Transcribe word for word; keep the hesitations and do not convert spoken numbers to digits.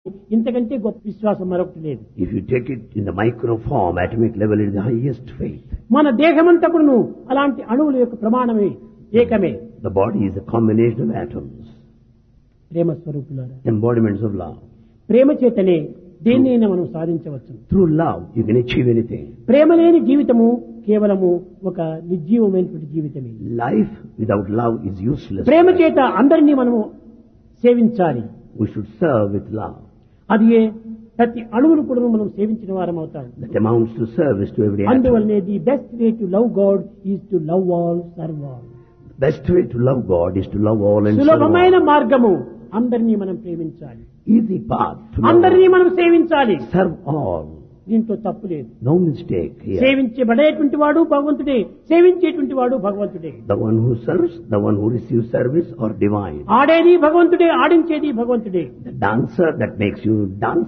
ఇంతకంటే గొప్ప విశ్వాసం మరొకటి లేదు. If you take it in the micro form, atomic level, it is the highest faith. మన దేహమంతకును అలాంటి అణువుల యొక్క ప్రమాణమే ఏకమే. The body is a combination of atoms, ప్రేమ స్వరూపులారా, embodiments of love. ప్రేమ చేతనే దేన్నైనా మనం సాధించవచ్చు. Through love, you can achieve anything. ప్రేమ లేని జీవితము కేవలము ఒక నిర్జీవమైనటువంటి జీవితమే. Life without love is useless. ప్రేమ చేత అందరినీ మనము సేవించాలి. We should serve with love. అది ప్రతి అణువును కూడా మనం సేవించిన వారం అవుతాం. That amounts to service to every atom. అందువల్లనే the best way to love God is to love all, serve all. Best way to love God is to love all and serve సులభమైన all. మార్గము అందరినీ మనం ప్రేమించాలి, Easy path to love అందరినీ all. మనం సేవించాలి. Serve all. దీంట్లో తప్పు లేదు. No mistake here. సేవించబడేటువంటి వాడు భగవంతుడే, సేవించేటువంటి వాడు భగవంతుడే. The one who serves, the one who receives service are divine. ఆడేది భగవంతుడే, ఆడించేది భగవంతుడే. The dancer that makes you dance